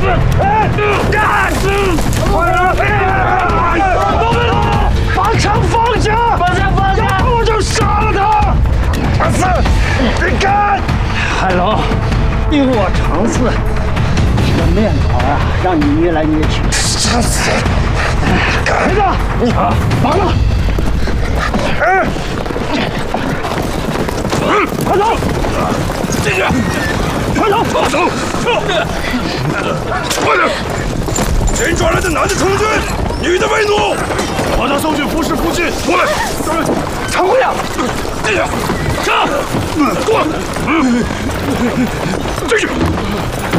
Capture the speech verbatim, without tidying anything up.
干！快点！都别动！把枪放下！把枪放下！要不我就杀了他！长四，你干！海龙，依我长四，这个面团啊，让你捏来捏去。长四，孩子，你啊，忙了。嗯。嗯，快走！进去！快走！放手！快点！谁抓来的男的充军，女的为奴，把他送去服侍父亲。过来！常姑娘，进去！上！过来！进去！